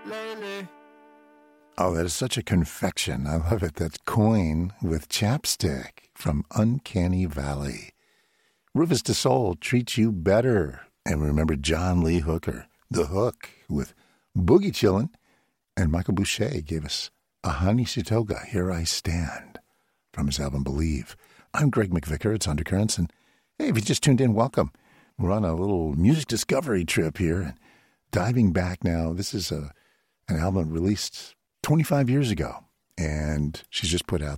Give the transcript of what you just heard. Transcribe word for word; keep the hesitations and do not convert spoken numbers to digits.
Oh, that is such a confection. I love it. That's Coin with Chapstick from Uncanny Valley. Rufus Du Sol treats you better. And remember John Lee Hooker, The Hook, with Boogie Chillin'. And Michael Boucher gave us Ahani Sitoga, Here I Stand, from his album Believe. I'm Greg McVicker. It's Undercurrents. And hey, if you just tuned in, welcome. We're on a little music discovery trip here. And diving back now, this is a an album released twenty-five years ago. And she's just put out